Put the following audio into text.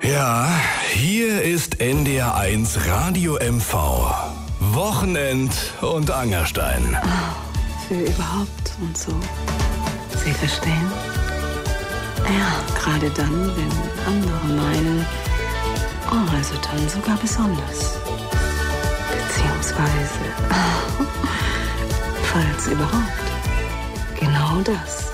Ja, hier ist NDR1 Radio MV. Wochenend und Angerstein. Oh, für überhaupt und so. Sie verstehen? Ja, gerade dann, wenn andere meinen, oh, also dann sogar besonders. Beziehungsweise, falls überhaupt. Genau das.